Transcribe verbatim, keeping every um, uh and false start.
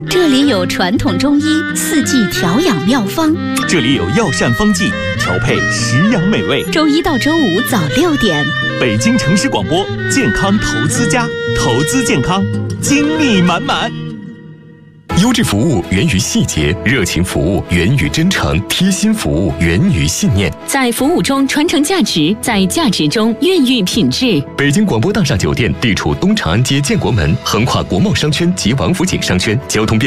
这里有传统中医四季调养妙方， 这里有药膳方剂调配食养美味。 周一到周五早六点， 北京城市广播健康投资家，投资健康，精力满满。 优质服务源于细节，热情服务源于真诚，贴心服务源于信念。 在服务中传承价值，在价值中孕育品质。 北京广播大厦酒店地处东长安街建国门，横跨国贸商圈及王府井商圈，交通便